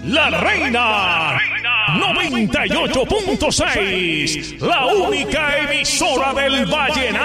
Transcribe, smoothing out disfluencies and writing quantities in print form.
La Reina 98.6, la única emisora del vallenato.